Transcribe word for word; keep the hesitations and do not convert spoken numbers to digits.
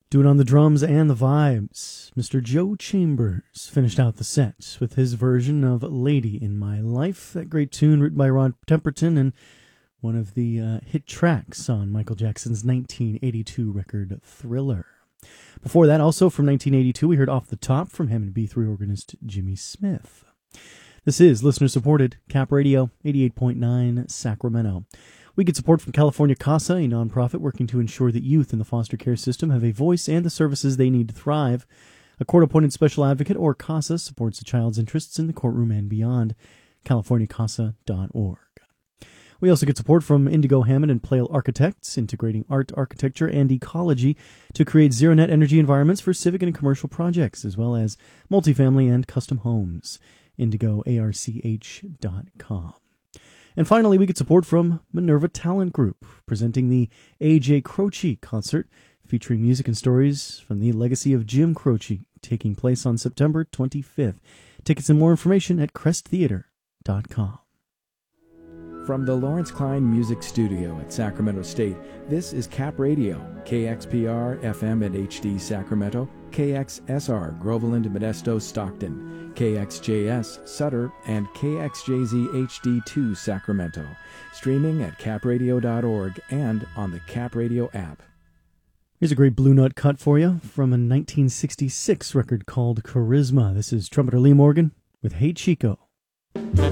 Doing on the drums and the vibes, Mister Joe Chambers finished out the set with his version of Lady in My Life, that great tune written by Rod Temperton and one of the uh, hit tracks on Michael Jackson's nineteen eighty-two record Thriller. Before that, also from nineteen eighty-two, we heard Off the Top from Hammond B three organist Jimmy Smith. This is listener-supported Cap Radio eighty-eight point nine Sacramento. We get support from California CASA, a nonprofit working to ensure that youth in the foster care system have a voice and the services they need to thrive. A court-appointed special advocate, or CASA, supports a child's interests in the courtroom and beyond. california casa dot org. We also get support from Indigo Hammond and Plale Architects, integrating art, architecture, and ecology to create zero-net energy environments for civic and commercial projects, as well as multifamily and custom homes. indigo arch dot com. And finally, we get support from Minerva Talent Group, presenting the A J Croce Concert, featuring music and stories from the legacy of Jim Croce, taking place on September twenty-fifth. Tickets and more information at crest theater dot com. From the Lawrence Klein Music Studio at Sacramento State, this is Cap Radio, K X P R F M and H D Sacramento, K X S R Groveland, Modesto, Stockton, K X J S Sutter, and K X J Z H D two Sacramento. Streaming at cap radio dot org and on the Cap Radio app. Here's a great Blue Note cut for you from a nineteen sixty-six record called Charisma. This is trumpeter Lee Morgan with Hey Chico.